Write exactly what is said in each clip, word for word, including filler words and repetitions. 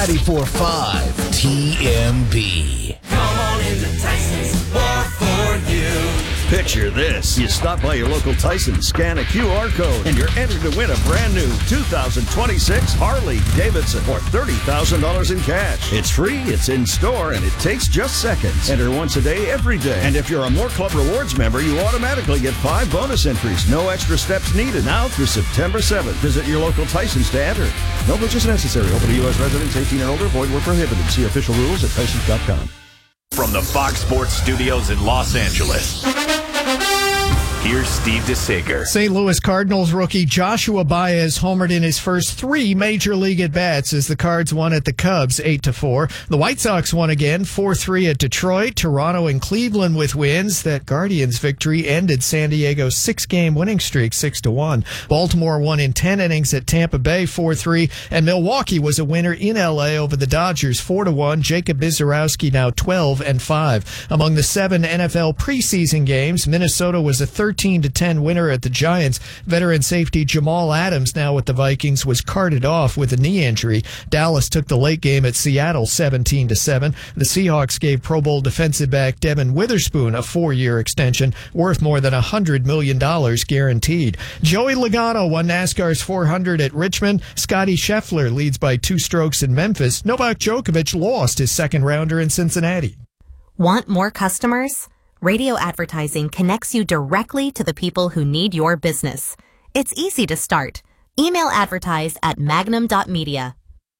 ninety-four point five T M B. Come on into Tyson's, more for you. Picture this. You stop by your local Tyson, scan a Q R code, and you're entered to win a brand new two thousand twenty-six Harley Davidson or thirty thousand dollars in cash. It's free, it's in store, and it takes just seconds. Enter once a day, every day. And if you're a More Club Rewards member, you automatically get five bonus entries. No extra steps needed now through September seventh. Visit your local Tyson to enter. No purchase necessary. Open to U S residents eighteen and older. Void where prohibited. See official rules at Tysons dot com. From the Fox Sports Studios in Los Angeles, here's Steve DeSager. Saint Louis Cardinals rookie Joshua Baez homered in his first three major league at-bats as the Cards won at the Cubs eight to four. The White Sox won again four three at Detroit. Toronto and Cleveland with wins. That Guardians victory ended San Diego's six-game winning streak six to one. Baltimore won in ten innings at Tampa Bay four three, and Milwaukee was a winner in L A over the Dodgers four to one. Jacob Bizarowski now twelve and five. Among the seven N F L preseason games, Minnesota was a thirteen to ten winner at the Giants. Veteran safety Jamal Adams, now with the Vikings, was carted off with a knee injury. Dallas took the late game at Seattle seventeen to seven. The Seahawks gave Pro Bowl defensive back Devin Witherspoon a four-year extension worth more than one hundred million dollars guaranteed. Joey Logano won NASCAR's four hundred at Richmond. Scotty Scheffler leads by two strokes in Memphis. Novak Djokovic lost his second rounder in Cincinnati. Want more customers? Radio advertising connects you directly to the people who need your business. It's easy to start. Email advertise at magnum dot media.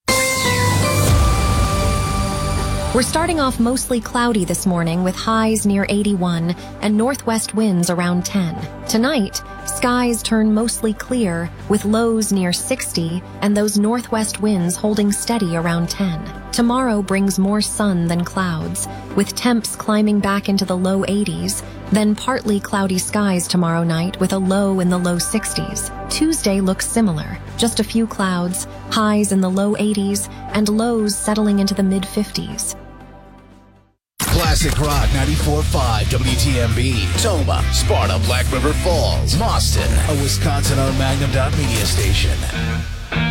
We're starting off mostly cloudy this morning with highs near eighty-one and northwest winds around ten. Tonight, skies turn mostly clear with lows near sixty and those northwest winds holding steady around ten. Tomorrow brings more sun than clouds, with temps climbing back into the low eighties, then partly cloudy skies tomorrow night with a low in the low sixties. Tuesday looks similar, just a few clouds, highs in the low eighties, and lows settling into the mid-fifties. Classic Rock ninety-four point five W T M B. Toma, Sparta, Black River Falls, Boston, a Wisconsin-owned Magnum dot media station.